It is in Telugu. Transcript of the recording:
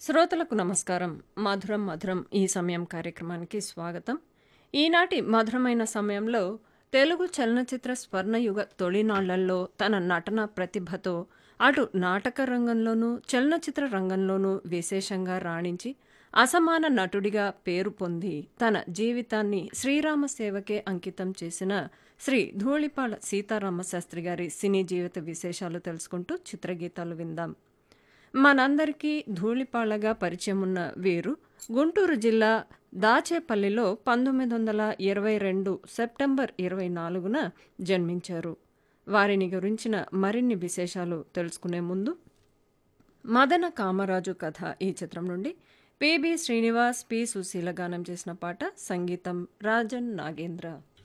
శ్రోతలకు నమస్కారం. మధురం మధురం ఈ సమయం కార్యక్రమానికి స్వాగతం. ఈనాటి మధురమైన సమయంలో తెలుగు చలనచిత్ర స్వర్ణయుగ తొలినాళ్లలో తన నటనా ప్రతిభతో అటు నాటక రంగంలోనూ చలనచిత్ర రంగంలోనూ విశేషంగా రాణించి అసమాన నటుడిగా పేరు పొంది తన జీవితాన్ని శ్రీరామ సేవకే అంకితం చేసిన శ్రీ ధూళిపాళ సీతారామశాస్త్రి గారి సినీ జీవిత విశేషాలు తెలుసుకుంటూ చిత్రగీతాలు విందాం. మనందరికీ ధూళిపాళగా పరిచయం ఉన్న వీరు గుంటూరు జిల్లా దాచేపల్లిలో 1922 సెప్టెంబర్ 24న జన్మించారు. వారిని గురించిన మరిన్ని విశేషాలు తెలుసుకునే ముందు మదన కామరాజు కథ ఈ చిత్రం నుండి పిబి శ్రీనివాస్, పి సుశీల గానం చేసిన పాట, సంగీతం రాజన్ నాగేంద్ర.